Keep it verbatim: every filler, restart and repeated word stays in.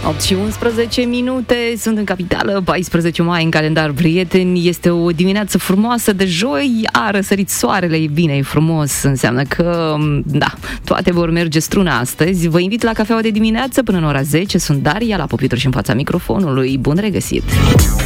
opt și unsprezece minute, sunt în capitală, paisprezece mai în calendar, prieteni. Este o dimineață frumoasă de joi, a răsărit soarele, e bine, e frumos, înseamnă că, da, toate vor merge struna astăzi. Vă invit la cafeaua de dimineață până în ora zece, sunt Daria, la pupitur și în fața microfonului. Bun regăsit!